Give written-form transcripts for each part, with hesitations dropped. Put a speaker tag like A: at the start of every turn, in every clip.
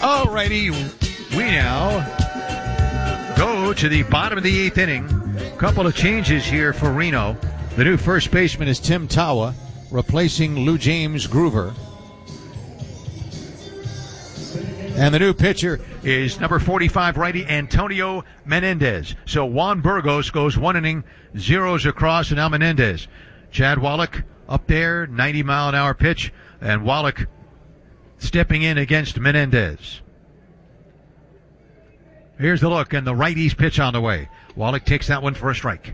A: All righty, we now go to the bottom of the 8th inning. A couple of changes here for Reno. The new first baseman is Tim Tawa, replacing Lou James Groover. And the new pitcher is number 45 righty Antonio Menendez. So Juan Burgos goes 1 inning, zeros across, and now Menendez. Chad Wallach up there, 90-mile-an-hour pitch, and Wallach stepping in against Menendez. Here's the look, and the righty's pitch on the way. Wallach takes that one for a strike.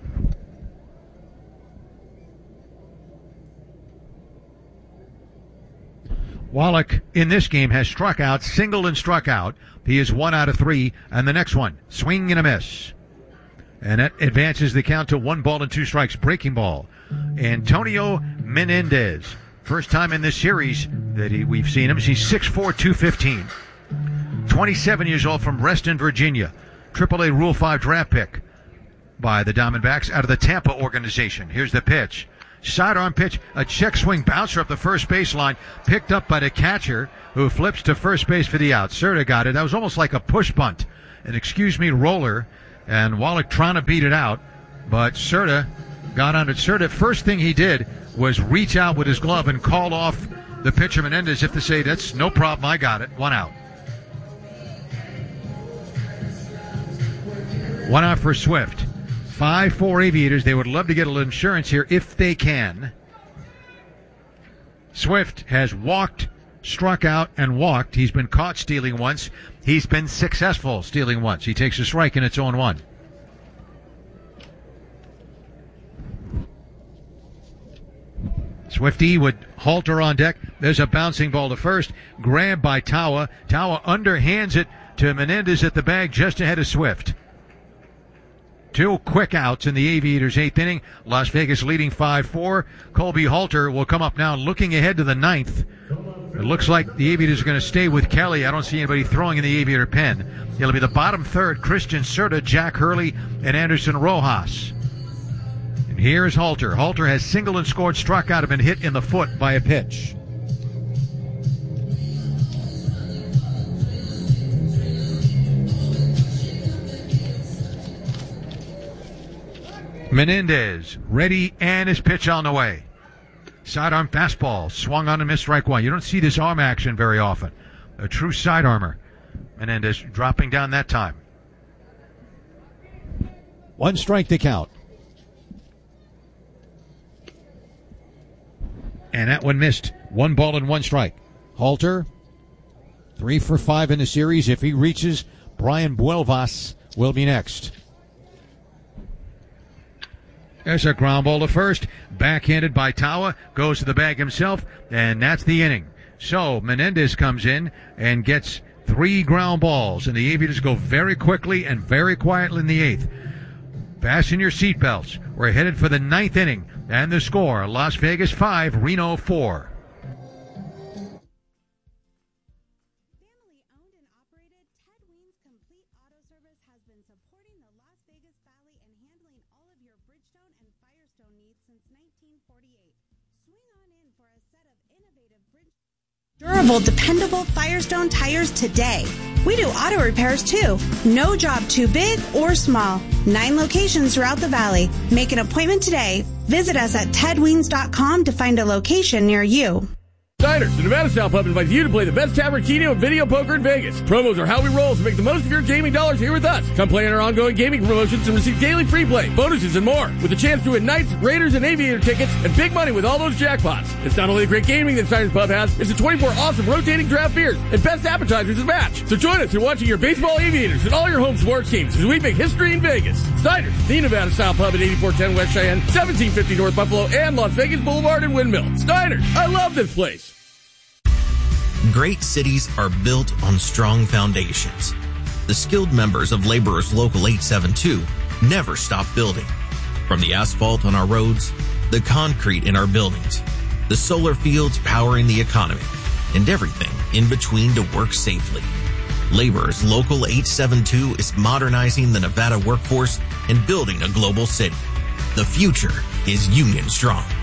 A: Wallach in this game has struck out, singled and struck out. He is 1 out of 3, and the next one, swing and a miss. And that advances the count to 1-2 strikes. Breaking ball. Antonio Menendez. First time in this series that we've seen him. He's 6'4", 215. 27 years old from Reston, Virginia. AAA Rule 5 draft pick by the Diamondbacks out of the Tampa organization. Here's the pitch. Sidearm pitch, a check swing bouncer up the first baseline, picked up by the catcher, who flips to first base for the out. Cerda got it. That was almost like a push bunt, an roller, and Wallach trying to beat it out, but Cerda got on it. Cerda, first thing he did was reach out with his glove and call off the pitcher Menendez if to say, that's no problem, I got it. 1 out. 1 out for Swift. 5-4 Aviators. They would love to get a little insurance here if they can. Swift has walked, struck out, and walked. He's been caught stealing once. He's been successful stealing once. He takes a strike, and it's 0-1. Swifty with Halter on deck. There's a bouncing ball to first. Grabbed by Tawa. Tawa underhands it to Menendez at the bag just ahead of Swift. 2 quick outs in the Aviators' 8th inning. Las Vegas leading 5-4. Colby Halter will come up now looking ahead to the 9th. It looks like the Aviators are going to stay with Kelly. I don't see anybody throwing in the Aviator pen. It'll be the bottom third, Christian Cerda, Jack Hurley, and Anderson Rojas. And here's Halter. Halter has singled and scored, struck out, and been hit in the foot by a pitch. Menendez, ready, and his pitch on the way. Sidearm fastball, swung on and missed, strike 1. You don't see this arm action very often. A true sidearmer. Menendez dropping down that time. 1 strike to count. And that one missed. 1 ball and 1 strike. Halter, 3 for 5 in the series. If he reaches, Brian Buelvas will be next. There's a ground ball to first, backhanded by Tawa, goes to the bag himself, and that's the inning. So Menendez comes in and gets 3 ground balls, and the Aviators go very quickly and very quietly in the 8th. Fasten your seatbelts. We're headed for the 9th inning, and the score, Las Vegas 5, Reno 4.
B: Durable, dependable Firestone tires today. We do auto repairs too. No job too big or small. 9 locations throughout the valley. Make an appointment today. Visit us at tedweens.com to find a location near you.
C: Diners, the Nevada Style Pub invites you to play the best tavern, keno, and video poker in Vegas. Promos are how we roll, so make the most of your gaming dollars here with us. Come play in our ongoing gaming promotions and receive daily free play, bonuses, and more. With a chance to win Knights, Raiders, and Aviator tickets, and big money with all those jackpots. It's not only the great gaming that Diners Pub has, it's the 24 awesome rotating draft beers and best appetizers to match. So join us in watching your baseball Aviators and all your home sports teams as we make history in Vegas. Diners, the Nevada Style Pub at 8410 West Cheyenne, 1750 North Buffalo, and Las Vegas Boulevard and Windmill. Diners, I love this place.
D: Great cities are built on strong foundations. The skilled members of Laborers Local 872 never stop building. From the asphalt on our roads, the concrete in our buildings, the solar fields powering the economy, and everything in between to work safely. Laborers Local 872 is modernizing the Nevada workforce and building a global city. The future is Union Strong.